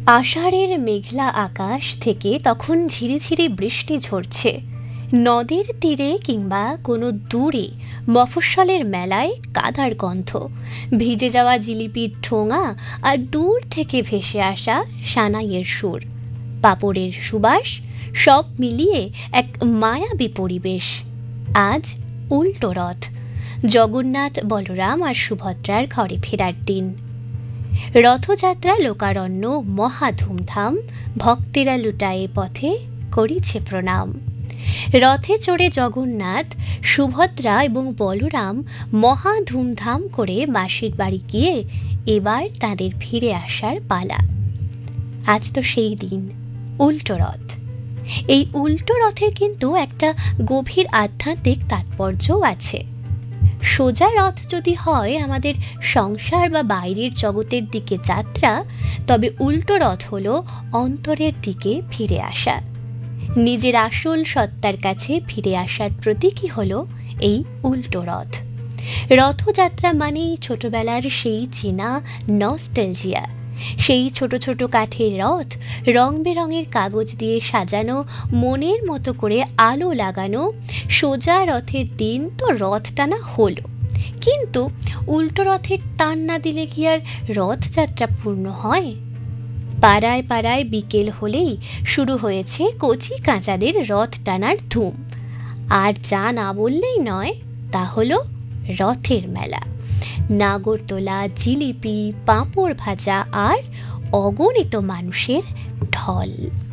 আষাঢ়ের মেঘলা আকাশ থেকে তখন ঝিরিঝিরি বৃষ্টি ঝরছে। নদীর তীরে কিংবা কোনো দূরে মফস্বলের মেলায় কাদার গন্ধ, ভিজে যাওয়া জিলিপির ঠোঙা আর দূর থেকে ভেসে আসা সানাইয়ের সুর, পাঁপড়ের সুবাস, সব মিলিয়ে এক মায়াবী পরিবেশ। আজ উল্টো রথ, জগন্নাথ, বলরাম আর সুভদ্রার ঘরে ফেরার দিন। রথযাত্রা লোকারণ্য, মহা ধুমধাম, ভক্তেরা লুটায়ে পথে করিছে প্রণাম। রথে চড়ে জগন্নাথ, সুভদ্রা এবং বলরাম মহা ধুমধাম করে মাসির বাড়ি গিয়ে এবার তাদের ফিরে আসার পালা। আজ তো সেই দিন, উল্টো রথ। এই উল্টো রথের কিন্তু একটা গভীর আধ্যাত্মিক তাৎপর্যও আছে। সোজা রথ যদি হয় আমাদের সংসার বা বাইরের জগতের দিকে যাত্রা, তবে উল্টো রথ হলো অন্তরের দিকে ফিরে আসা, নিজের আসল সত্তার কাছে ফিরে আসার প্রতীকই হলো এই উল্টো রথ। রথযাত্রা মানেই ছোটবেলার সেই চেনা নস্টালজিয়া, সেই ছোট ছোট কাঠের রথ, রং বেরঙের কাগজ দিয়ে সাজানো, মনের মতো করে আলো লাগানো। সোজা রথের দিন তো রথ টানা হলো, কিন্তু উল্টো রথের টান না দিলে কি আর রথযাত্রা পূর্ণ হয়? পাড়ায় পাড়ায় বিকেল হলেই শুরু হয়েছে কচি কাঁচাদের রথ টানার ধুম। আর যা না বললেই নয়, তা হলো রথের মেলা। নাগরদোলা, জিলিপি, পাঁপড় ভাজা আর অগণিত মানুষের ঢল।